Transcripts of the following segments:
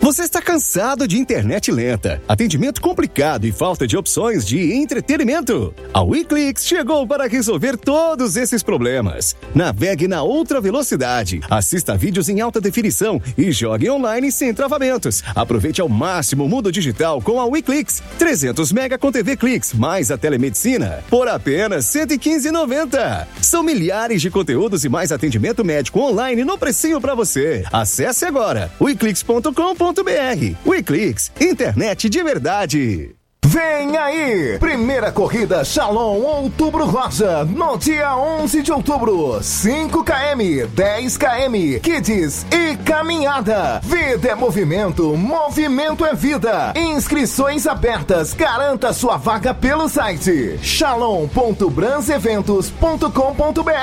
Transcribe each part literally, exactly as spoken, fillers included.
Você está cansado de internet lenta, atendimento complicado e falta de opções de entretenimento? A WeClix chegou para resolver todos esses problemas. Navegue na outra velocidade, assista vídeos em alta definição e jogue online sem travamentos. Aproveite ao máximo o mundo digital com a WeClix. trezentos mega com T V Clix, mais a telemedicina, por apenas cento e quinze reais e noventa centavos. São milhares de conteúdos e mais atendimento médico online no precinho para você. Acesse agora weclix ponto com ponto br. WeClix, internet de verdade. Vem aí! Primeira corrida Shalom Outubro Rosa, no dia onze de outubro. cinco quilômetros, dez quilômetros, kids e caminhada. Vida é movimento, movimento é vida. Inscrições abertas, garanta sua vaga pelo site shalom ponto brans eventos ponto com ponto br.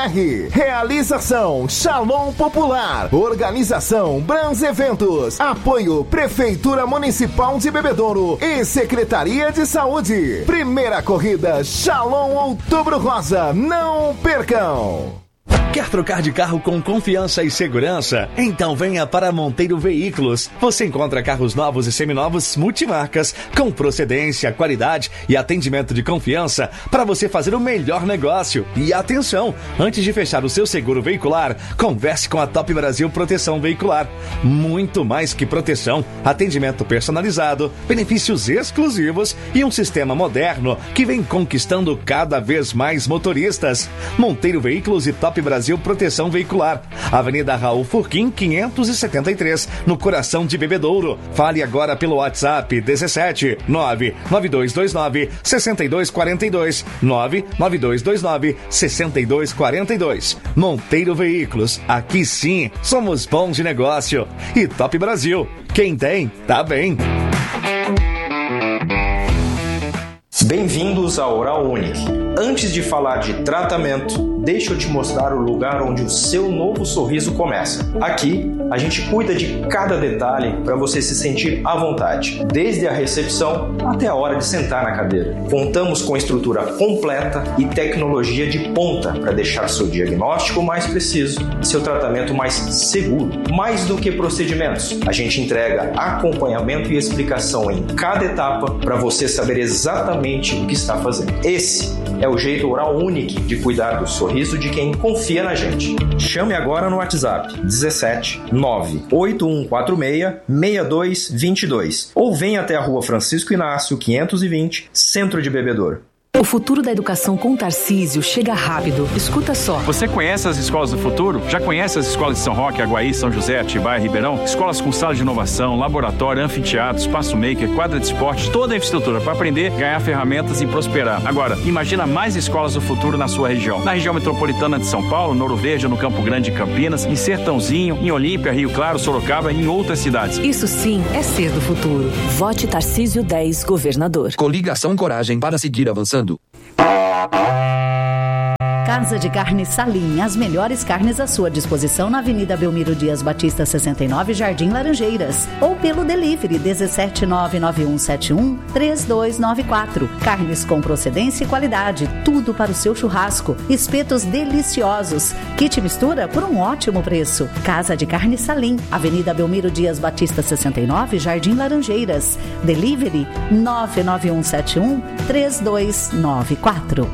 Realização Shalom Popular. Organização Brans Eventos. Apoio Prefeitura Municipal de Bebedouro e Secretaria de Saúde. Primeira corrida Shalom Outubro Rosa. Não percam! Quer trocar de carro com confiança e segurança? Então venha para Monteiro Veículos. Você encontra carros novos e seminovos multimarcas, com procedência, qualidade e atendimento de confiança para você fazer o melhor negócio. E atenção, antes de fechar o seu seguro veicular, converse com a Top Brasil Proteção Veicular. Muito mais que proteção, atendimento personalizado, benefícios exclusivos e um sistema moderno que vem conquistando cada vez mais motoristas. Monteiro Veículos e Top Brasil Proteção Veicular, Avenida Raul Furquim, quinhentos e setenta e três, no coração de Bebedouro. Fale agora pelo WhatsApp dezessete nove nove dois dois nove seis dois quatro dois, nove nove dois dois nove seis dois quatro dois. Monteiro Veículos, aqui sim, somos bons de negócio. E Top Brasil, quem tem, tá bem. Bem-vindos ao Oral Unique. Antes de falar de tratamento, deixa eu te mostrar o lugar onde o seu novo sorriso começa. Aqui, a gente cuida de cada detalhe para você se sentir à vontade, desde a recepção até a hora de sentar na cadeira. Contamos com estrutura completa e tecnologia de ponta para deixar seu diagnóstico mais preciso e seu tratamento mais seguro. Mais do que procedimentos, a gente entrega acompanhamento e explicação em cada etapa para você saber exatamente o que está fazendo. Esse é o jeito Oral Unique de cuidar do sorriso de quem confia na gente. Chame agora no WhatsApp dezessete nove oito um quatro seis seis dois dois dois ou venha até a Rua Francisco Inácio quinhentos e vinte, Centro de Bebedouro. O futuro da educação com Tarcísio chega rápido. Escuta só. Você conhece as escolas do futuro? Já conhece as escolas de São Roque, Aguaí, São José, Atibaia e Ribeirão? Escolas com sala de inovação, laboratório, anfiteatro, espaço maker, quadra de esporte, toda a infraestrutura para aprender, ganhar ferramentas e prosperar. Agora, imagina mais escolas do futuro na sua região. Na região metropolitana de São Paulo, no Ouro Verde, no Campo Grande e Campinas, em Sertãozinho, em Olímpia, Rio Claro, Sorocaba e em outras cidades. Isso sim é ser do futuro. Vote Tarcísio dez, governador. Coligação Coragem para seguir avançando. Casa de Carne Salim, as melhores carnes à sua disposição na Avenida Belmiro Dias Batista sessenta e nove, Jardim Laranjeiras, ou pelo delivery dezessete nove nove um sete um três dois nove quatro. Carnes com procedência e qualidade, tudo para o seu churrasco, espetos deliciosos, kit mistura por um ótimo preço. Casa de Carne Salim, Avenida Belmiro Dias Batista sessenta e nove, Jardim Laranjeiras, delivery nove nove um sete um três dois nove quatro.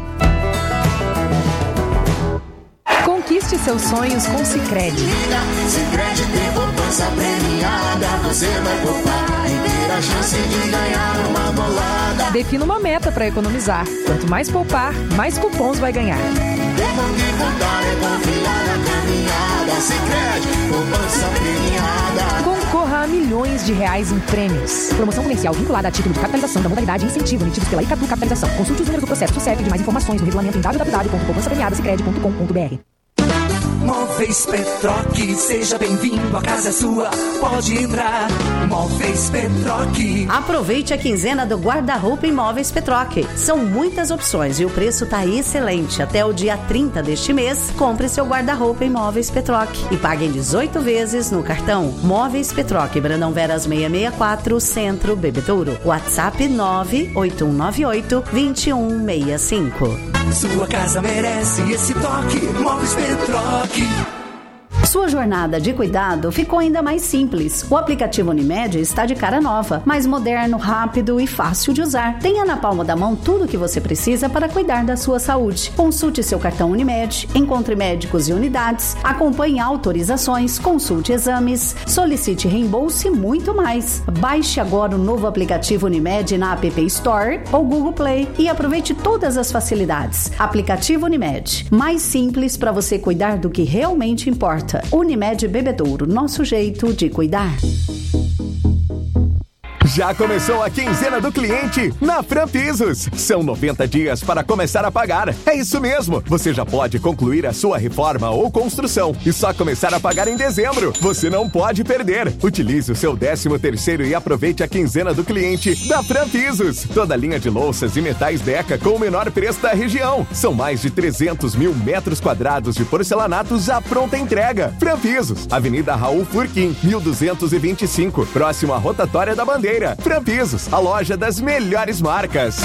Conquiste seus sonhos com Sicredi. Sicredi tem poupança premiada, você vai poupar e ter a chance de ganhar uma bolada. Defina uma meta para economizar. Quanto mais poupar, mais cupons vai ganhar. Temos que contar e confiar na caminhada. Sicredi, poupança premiada. Concorra a milhões de reais em prêmios. Promoção comercial vinculada a título de capitalização da modalidade incentivo emitidos pela Icatu Capitalização. Consulte os números do processo do C E P de mais informações no regulamento em w w w ponto poupança premiada sicredi ponto com ponto b r. Móveis Petroc, seja bem-vindo, a casa é sua, pode entrar. Móveis Petroc. Aproveite a quinzena do guarda-roupa em Móveis Petroc. São muitas opções e o preço está excelente. Até o dia trinta deste mês, compre seu guarda-roupa em Móveis Petroc e pague em dezoito vezes no cartão. Móveis Petroc, Brandão Veras seiscentos e sessenta e quatro, Centro, Bebedouro. WhatsApp nove oito um nove oito dois um seis cinco. Sua casa merece esse toque, Móveis Petroc. Sua jornada de cuidado ficou ainda mais simples. O aplicativo Unimed está de cara nova, mais moderno, rápido e fácil de usar. Tenha na palma da mão tudo o que você precisa para cuidar da sua saúde. Consulte seu cartão Unimed, encontre médicos e unidades, acompanhe autorizações, consulte exames, solicite reembolso e muito mais. Baixe agora o novo aplicativo Unimed na App Store ou Google Play e aproveite todas as facilidades. Aplicativo Unimed, mais simples para você cuidar do que realmente importa. Unimed Bebedouro, nosso jeito de cuidar. Já começou a quinzena do cliente na Franpisos. São noventa dias para começar a pagar. É isso mesmo. Você já pode concluir a sua reforma ou construção e só começar a pagar em dezembro. Você não pode perder. Utilize o seu décimo terceiro e aproveite a quinzena do cliente da Franpisos. Toda linha de louças e metais Deca com o menor preço da região. São mais de trezentos mil metros quadrados de porcelanatos à pronta entrega. Franpisos, Avenida Raul Furquim, mil duzentos e vinte e cinco, próximo à rotatória da Bandeira. Franpisos, a loja das melhores marcas.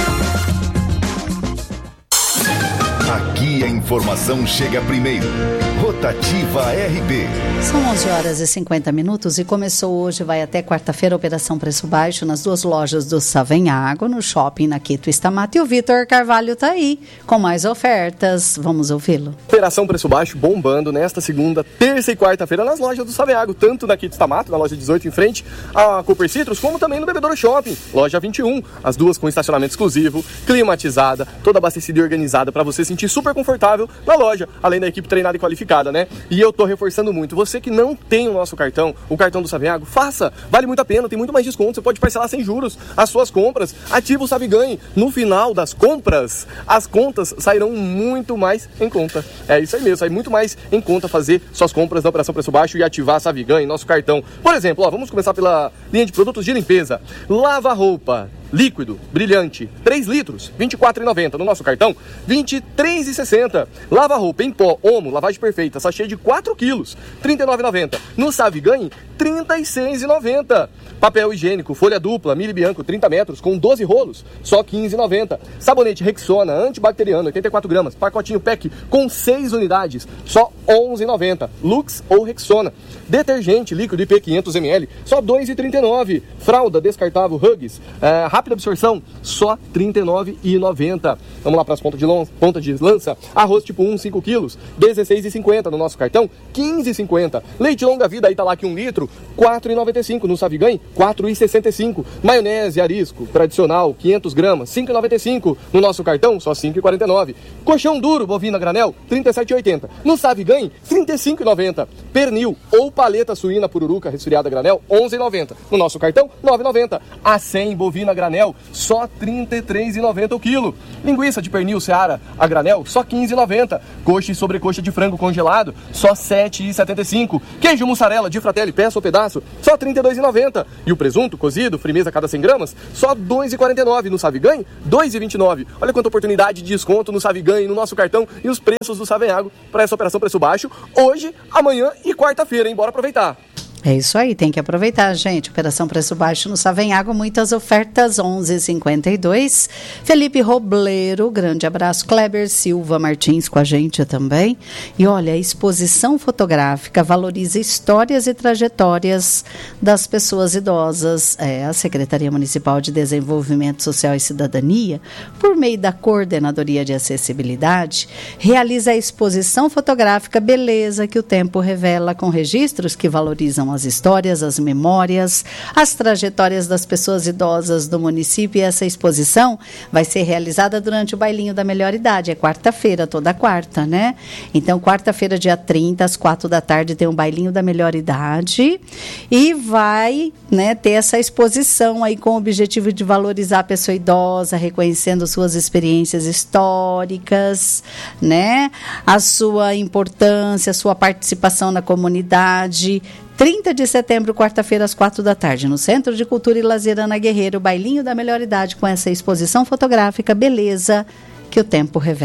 Aqui a informação chega primeiro. Rotativa R B. São onze horas e cinquenta minutos e começou hoje, vai até quarta-feira, a Operação Preço Baixo nas duas lojas do Savenhago, no shopping na Quito Estamato. E o Vitor Carvalho está aí com mais ofertas. Vamos ouvi-lo. Operação Preço Baixo bombando nesta segunda, terça e quarta-feira nas lojas do Savenhago, tanto na Quito Estamato, na loja dezoito em frente a Cooper Citrus, como também no Bebedouro Shopping, loja vinte e um. As duas com estacionamento exclusivo, climatizada, toda abastecida e organizada para você sentir super confortável na loja, além da equipe treinada e qualificada, né? E eu tô reforçando muito, você que não tem o nosso cartão, o cartão do Savenhago, faça, vale muito a pena, tem muito mais desconto, você pode parcelar sem juros as suas compras, ativa o Sabe Ganhe, no final das compras, as contas sairão muito mais em conta, é isso aí mesmo, sai muito mais em conta fazer suas compras da Operação Preço Baixo e ativar a Sabe Ganhe, nosso cartão. Por exemplo, ó, vamos começar pela linha de produtos de limpeza, lava-roupa líquido, brilhante, três litros, vinte e quatro reais e noventa centavos. No nosso cartão, vinte e três reais e sessenta centavos. Lava-roupa em pó, Omo, lavagem perfeita, sachê de quatro quilos, trinta e nove reais e noventa centavos. No Sabe Ganhe, trinta e seis reais e noventa centavos. Papel higiênico, folha dupla, Mili Bianco, trinta metros, com doze rolos, só quinze reais e noventa centavos. Sabonete Rexona, antibacteriano, oitenta e quatro gramas, pacotinho P E C com seis unidades, só onze reais e noventa centavos. Lux ou Rexona. Detergente líquido I P quinhentos mililitros, só dois reais e trinta e nove centavos. Fralda descartável Huggies, é, rápida absorção, só trinta e nove reais e noventa centavos. Vamos lá para as pontas de, lon- ponta de lança. Arroz tipo um, cinco quilos, dezesseis reais e cinquenta centavos no nosso cartão, quinze reais e cinquenta centavos. Leite longa vida Italac um litro, quatro reais e noventa e cinco centavos. No Sabe Ganhe, quatro reais e sessenta e cinco centavos. Maionese Arisco tradicional, quinhentos gramas, cinco reais e noventa e cinco centavos. No nosso cartão, só cinco reais e quarenta e nove centavos. Colchão duro bovina granel, trinta e sete reais e oitenta centavos. No Sabe Ganhe, trinta e cinco reais e noventa centavos. Pernil ou paleta suína pururuca resfriada granel, onze reais e noventa centavos. No nosso cartão, nove reais e noventa centavos. A cem bovina granel, só trinta e três reais e noventa centavos o quilo. Linguiça de pernil Seara a granel, só quinze reais e noventa centavos. Coxa e sobrecoxa de frango congelado, só sete reais e setenta e cinco centavos. Queijo mussarela de Fratelli, peça ou pedaço, só trinta e dois reais e noventa centavos. E o presunto cozido, firmeza a cada cem gramas, só dois reais e quarenta e nove centavos. No Sabe Ganhe, dois reais e vinte e nove centavos. Olha quanta oportunidade de desconto no Sabe Ganhe, no nosso cartão e os preços do Savenhago para essa operação Preço Baixo, hoje, amanhã e quarta-feira, hein? Bora aproveitar. É isso aí, tem que aproveitar, gente. Operação Preço Baixo no Savenhago, muitas ofertas, onze e cinquenta e dois. Felipe Robleiro, grande abraço. Kleber Silva Martins com a gente também. E olha, a exposição fotográfica valoriza histórias e trajetórias das pessoas idosas. É, a Secretaria Municipal de Desenvolvimento Social e Cidadania, por meio da Coordenadoria de Acessibilidade, realiza a exposição fotográfica Beleza que o Tempo Revela, com registros que valorizam as histórias, as memórias, as trajetórias das pessoas idosas do município. E essa exposição vai ser realizada durante o Bailinho da Melhor Idade. É quarta-feira, toda quarta, né? Então, quarta-feira, dia trinta, às quatro da tarde, tem um Bailinho da Melhor Idade e vai, né, ter essa exposição aí com o objetivo de valorizar a pessoa idosa, reconhecendo suas experiências históricas, né? A sua importância, a sua participação na comunidade. trinta de setembro, quarta-feira, às quatro da tarde, no Centro de Cultura e Lazer Ana Guerreiro, Bailinho da Melhor Idade, com essa exposição fotográfica Beleza que o Tempo Revela.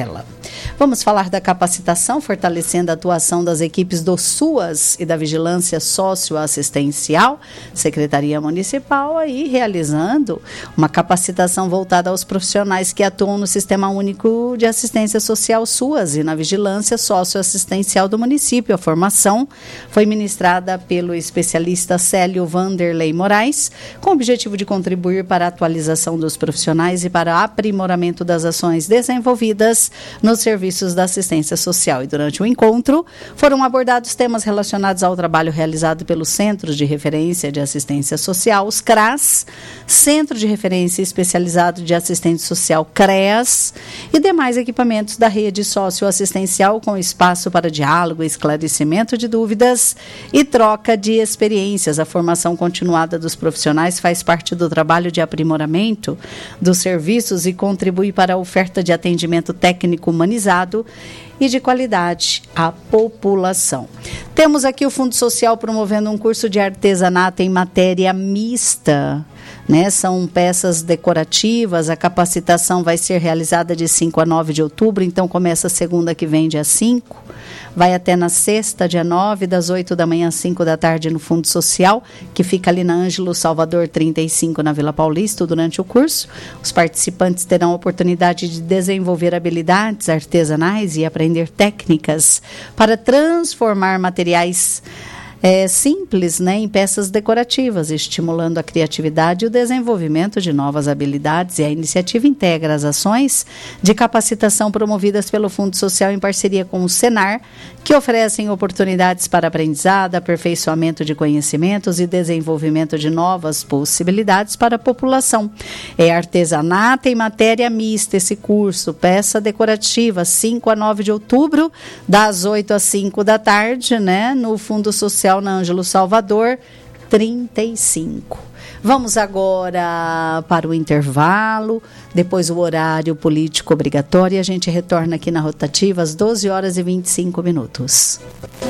Vamos falar da capacitação, fortalecendo a atuação das equipes do SUAS e da Vigilância Socioassistencial. Secretaria Municipal aí realizando uma capacitação voltada aos profissionais que atuam no Sistema Único de Assistência Social SUAS e na Vigilância Socioassistencial do município. A formação foi ministrada pelo especialista Célio Vanderlei Moraes, com o objetivo de contribuir para a atualização dos profissionais e para o aprimoramento das ações desenvolvidas nos serviços da assistência social. E durante o encontro foram abordados temas relacionados ao trabalho realizado pelos Centros de Referência de Assistência Social, os CRAS, Centro de Referência Especializado de Assistência Social, CREAS, e demais equipamentos da rede socioassistencial com espaço para diálogo, esclarecimento de dúvidas e troca de experiências. A formação continuada dos profissionais faz parte do trabalho de aprimoramento dos serviços e contribui para a oferta de atendimento técnico humanizado e de qualidade à população. Temos aqui o Fundo Social promovendo um curso de artesanato em matéria mista. Né, são peças decorativas, a capacitação vai ser realizada de cinco a nove de outubro, então começa segunda que vem, dia cinco, vai até na sexta, dia nove, das oito da manhã às cinco da tarde no Fundo Social, que fica ali na Ângelo Salvador trinta e cinco, na Vila Paulista. Durante o curso, os participantes terão a oportunidade de desenvolver habilidades artesanais e aprender técnicas para transformar materiais É, simples, né, em peças decorativas, estimulando a criatividade e o desenvolvimento de novas habilidades. E a iniciativa integra as ações de capacitação promovidas pelo Fundo Social em parceria com o Senar, que oferecem oportunidades para aprendizado, aperfeiçoamento de conhecimentos e desenvolvimento de novas possibilidades para a população. É artesanato em matéria mista esse curso, peça decorativa, cinco a nove de outubro, das oito às cinco da tarde, né, no Fundo Social na Ângelo Salvador trinta e cinco. Vamos agora para o intervalo, depois o horário político obrigatório, e a gente retorna aqui na Rotativa às doze horas e vinte e cinco minutos.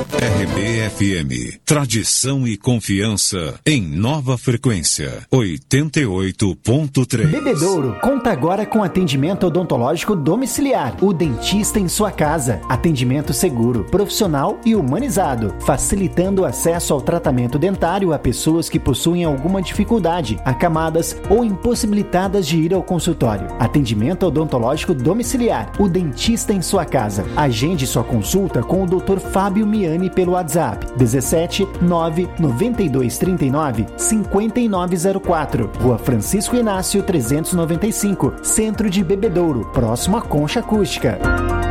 R B F M, tradição e confiança em nova frequência, oitenta e oito ponto três. Bebedouro conta agora com atendimento odontológico domiciliar, o dentista em sua casa, atendimento seguro, profissional e humanizado, facilitando o acesso ao tratamento dentário a pessoas que possuem alguma dificuldade, acamadas ou impossibilitadas de ir ao consultório. Atendimento odontológico domiciliar, o dentista em sua casa. Agende sua consulta com o doutor Fábio Miani pelo WhatsApp dezessete nove noventa e dois trinta e nove cinquenta e nove zero quatro, Rua Francisco Inácio trezentos e noventa e cinco, Centro de Bebedouro, próximo à Concha Acústica.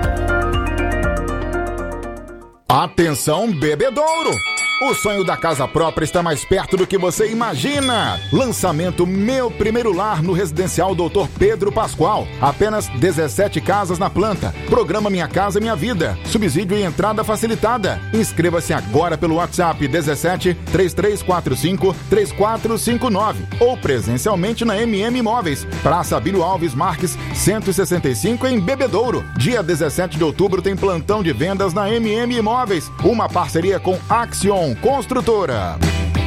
Atenção, Bebedouro! O sonho da casa própria está mais perto do que você imagina. Lançamento Meu Primeiro Lar no Residencial doutor Pedro Pascoal. Apenas dezessete casas na planta. Programa Minha Casa Minha Vida. Subsídio e entrada facilitada. Inscreva-se agora pelo WhatsApp dezessete, três três quatro cinco, três quatro cinco nove ou presencialmente na M M Imóveis, Praça Abílio Alves Marques, cento e sessenta e cinco, em Bebedouro. Dia dezessete de outubro tem plantão de vendas na M M Imóveis. Uma parceria com Axion Construtora.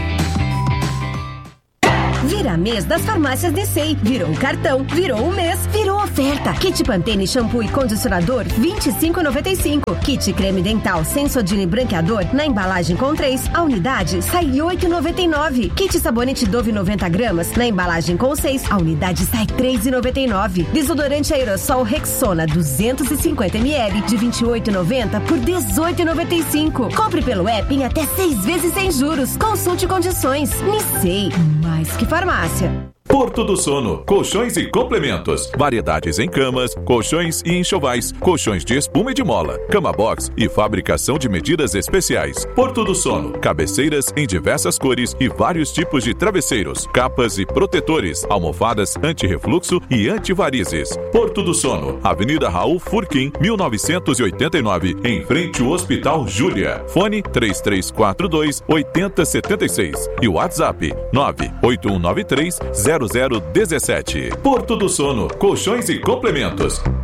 Vira mês das farmácias D C. Virou um cartão, virou um mês, virou oferta. Kit Pantene shampoo e condicionador vinte e cinco reais e noventa e cinco centavos. Kit creme dental Sensodyne branqueador na embalagem com três, a unidade sai oito reais e noventa e nove centavos. Kit sabonete Dove noventa gramas na embalagem com seis, a unidade sai três reais e noventa e nove centavos. Desodorante aerossol Rexona duzentos e cinquenta mililitros de vinte e oito reais e noventa centavos por dezoito reais e noventa e cinco centavos. Compre pelo app em até seis vezes sem juros. Consulte condições. Nissei, mais que farmácia. Porto do Sono, colchões e complementos, variedades em camas, colchões e enxovais, colchões de espuma e de mola, cama box e fabricação de medidas especiais. Porto do Sono, cabeceiras em diversas cores e vários tipos de travesseiros, capas e protetores, almofadas anti-refluxo e antivarizes. Porto do Sono, Avenida Raul Furquim, mil novecentos e oitenta e nove, em frente ao Hospital Júlia. Fone três três quatro dois, oito zero sete seis e o WhatsApp nove oito um nove três, zero zero um sete. Porto do Sono, colchões e complementos.